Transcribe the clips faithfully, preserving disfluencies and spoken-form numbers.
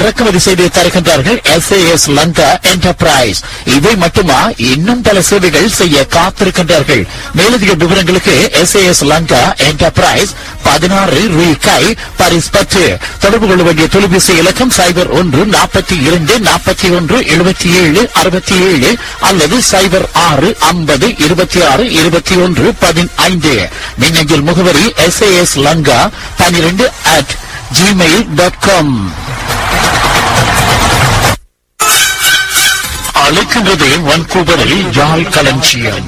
இறக்குமதி செய்து தருகின்றார்கள் S A S Lanka enterprise. இவை மட்டுமா, இன்னும் பல சேவைகள் செய்ய காத்திருக்கின்றார்கள். மேலதிக விவரங்களுக்கு S A S Lanka enterprise பதினாறு ரூபாய் பாரிஸ் பத்து. தொடர்பு கொள்ள வேண்டிய தொலைபேசி இலக்கம் சைபர் ஒன்று நாற்பத்தி இரண்டு நாற்பத்தி ஒன்று எழுபத்தி ஏழு அறுபத்தி ஏழு அல்லது சைபர் ஆறு ஐம்பது இருபத்தி ஆறு இருபத்தி ஒன்று பதினைந்து. மின்னஞ்சல் முகவரி எஸ் ஏ எஸ் லங்கா பனிரெண்டு அட் ஜிமெயில் டாட் காம். அழைக்கின்றது வான்கூவரில் யாழ் களஞ்சியம்.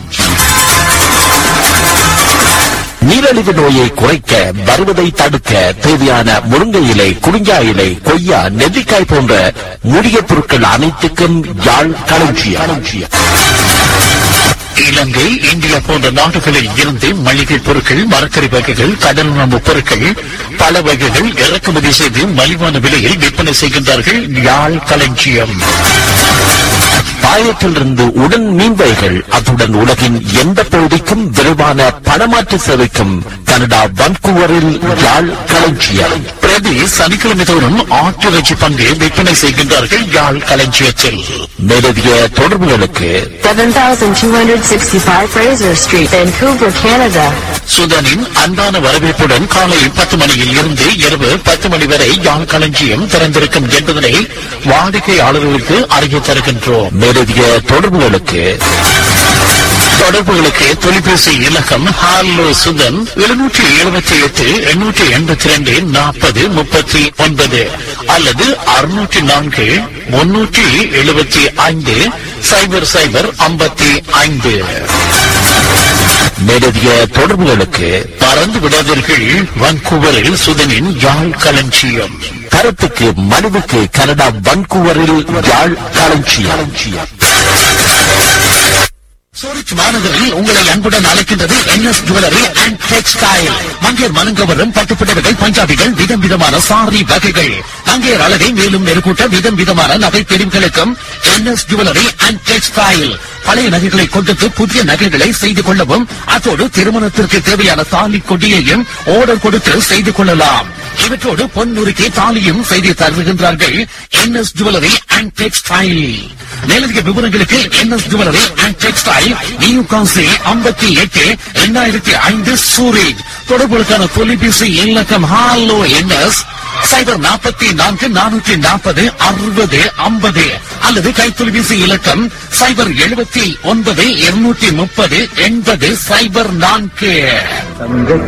நீரழிவு நோயை குறைக்க, வருவதை தடுக்க தேவையான முருங்கை இலை, குறிஞ்சா இலை, கொய்யா, நெல்லிக்காய் போன்ற மூலிகை பொருட்கள் அனைத்துக்கும் யாழ் களஞ்சியம். இலங்கை, இந்தியா போன்ற நாடுகளில் இருந்து மளிகை பொருட்கள், மரக்கறி வகைகள், கடல் உணவு பொருட்கள், பல வகைகள் இறக்குமதி செய்து மலிவான விலையில் விற்பனை செய்கின்றார்கள் யாழ் களஞ்சியம். பாயத்திலிருந்து உடன் மீன்வைகள், அத்துடன் உலகின் எந்த பகுதிக்கும் விரைவான பணமாற்று சேவைக்கும் கனடா வான்கூவரில் யாழ் களஞ்சியம். பிரதி சனிக்கிழமை தோறும் ஆட்டிறைச்சி பங்கு விற்பனை செய்கின்றார்கள் யாழ் களஞ்சியத்தில். மேலதிக தொடர்புகளுக்கு seven thousand two hundred sixty-five Fraser Street, Vancouver, Canada. சுதனின் அன்பான வரவேற்புடன் காலை பத்து மணியில் இருந்து இரவு பத்து மணி வரை யாழ் களஞ்சியம் திறந்திருக்கும் என்பதனை வாடிக்கையாளர்களுக்கு அறிய தருகின்றோம். மேலதிக தொடர்புகளுக்கு தொடர்புகளுக்கு தொலைபேசி இலக்கம் ஹாலோ சுதன் எழுநூற்றி எழுபத்தி எட்டு எண்ணூற்றி எண்பத்தி ரெண்டு நாற்பது முப்பத்தி ஒன்பது அல்லது அறுநூற்றி நான்கு முன்னூற்றி எழுபத்தி ஐந்து சைபர் சைபர் ஐம்பத்தி ஐந்து. மேலதிக தொடர்புகளுக்கு பறந்து விடாதீர்கள், வான்கூவரில் சுதனின் யாழ் களஞ்சியம். கருத்துக்கு மனுவுக்கு கனடா வான்கூவரில் யாழ் களஞ்சியம். சூரிச் மாநகரில் உங்களை அன்புடன் அழைக்கின்றது N S jewellery and textile. மங்கையர் மனங்கவரும் பட்டுப்புடவைகள், பஞ்சாபிகள், விதம் விதமான சாரி வகைகள், மங்கையர் அளவை மேலும் மெருகூட்ட விதம் விதமான நகை பிரிவுகளுக்கும் N S jewellery and textile. பழைய நகைகளை கொடுத்து புதிய நகைகளை செய்து கொள்ளவும், அதோடு திருமணத்திற்கு தேவையான தாலி கொடியையும் ஆர்டர் கொடுத்து செய்து கொள்ளலாம். இவற்றோடு பொன்னுரிக்கை தாலியும் செய்து தருகின்றார்கள் N S jewellery and textile. மேலதிக விவரங்களுக்கு N S jewellery and textile, new Kashi ஐம்பத்தி எட்டு இரண்டாயிரத்தி ஐந்து சூரேஜ். தொடர்புகளுக்கான தொலைபேசி இலக்கம் ஹாலோ என் எஸ் சைபர் நாற்பத்தி நான்கு நானூற்றி நாற்பது அறுபது ஐம்பது அல்லது கைத்தொலைபேசி இலக்கம் சைபர் எழுபத்தி ஒன்பது இருநூற்றி முப்பது எண்பது சைபர் நான்கு.